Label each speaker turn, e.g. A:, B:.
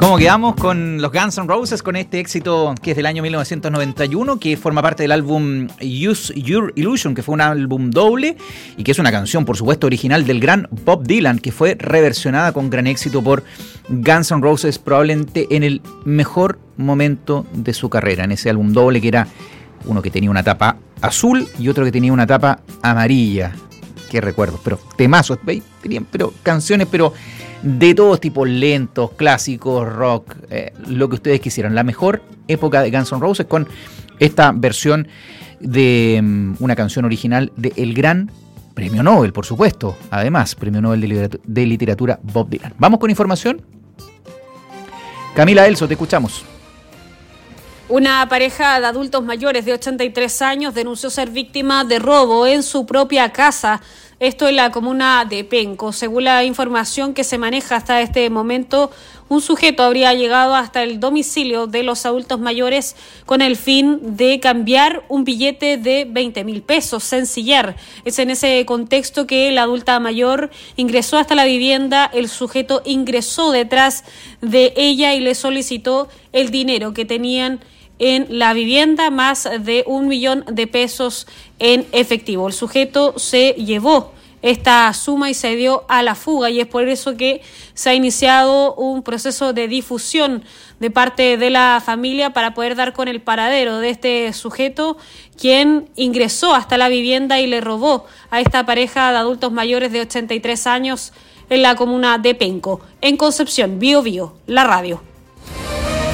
A: ¿Cómo quedamos con los Guns N' Roses, con este éxito que es del año 1991, que forma parte del álbum Use Your Illusion, que fue un álbum doble y que es una canción, por supuesto, original del gran Bob Dylan, que fue reversionada con gran éxito por Guns N' Roses, probablemente en el mejor momento de su carrera, en ese álbum doble que era uno que tenía una tapa azul y otro que tenía una tapa amarilla. Qué recuerdos, pero temazos, tenían canciones, pero de todos tipos, lentos, clásicos, rock, lo que ustedes quisieran. La mejor época de Guns N' Roses con esta versión de una canción original del gran Premio Nobel, por supuesto. Además, Premio Nobel de Literatura Bob Dylan. Vamos con información. Camila Elso, te escuchamos.
B: Una pareja de adultos mayores de 83 años denunció ser víctima de robo en su propia casa. Esto en la comuna de Penco. Según la información que se maneja hasta este momento, un sujeto habría llegado hasta el domicilio de los adultos mayores con el fin de cambiar un billete de 20.000 pesos, sencillar. Es en ese contexto que la adulta mayor ingresó hasta la vivienda. El sujeto ingresó detrás de ella y le solicitó el dinero que tenían en la vivienda, más de 1 millón de pesos en efectivo. El sujeto se llevó esta suma y se dio a la fuga, y es por eso que se ha iniciado un proceso de difusión de parte de la familia para poder dar con el paradero de este sujeto, quien ingresó hasta la vivienda y le robó a esta pareja de adultos mayores de 83 años en la comuna de Penco. En Concepción, Bío Bío, la radio.